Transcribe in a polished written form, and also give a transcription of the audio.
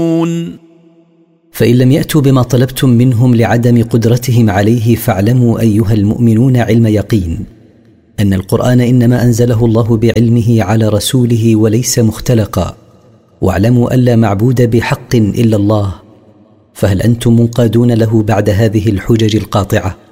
فإن لم يأتوا بما طلبتم منهم لعدم قدرتهم عليه فاعلموا أيها المؤمنون علم يقين أن القرآن إنما أنزله الله بعلمه على رسوله وليس مختلقا، واعلموا أن لا معبود بحق إلا الله. فهل أنتم منقادون له بعد هذه الحجج القاطعة؟